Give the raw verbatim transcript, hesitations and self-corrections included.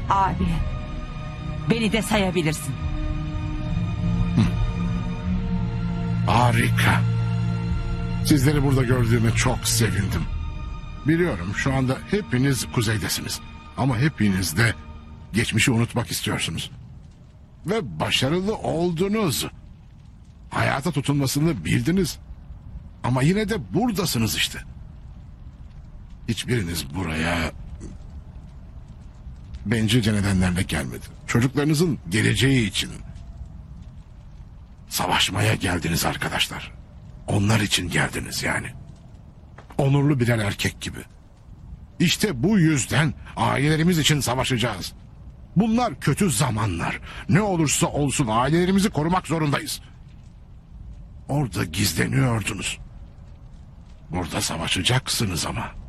Abi, beni de sayabilirsin. Harika. Sizleri burada gördüğüme çok sevindim. Biliyorum şu anda hepiniz kuzeydesiniz. Ama hepiniz de geçmişi unutmak istiyorsunuz. Ve başarılı oldunuz. Hayata tutunmasını bildiniz. Ama yine de buradasınız işte. Hiçbiriniz buraya bencilce nedenlerle gelmedi. Çocuklarınızın geleceği için savaşmaya geldiniz arkadaşlar. Onlar için geldiniz yani. Onurlu birer erkek gibi. İşte bu yüzden ailelerimiz için savaşacağız. Bunlar kötü zamanlar. Ne olursa olsun ailelerimizi korumak zorundayız. Orada gizleniyordunuz. Burada savaşacaksınız ama.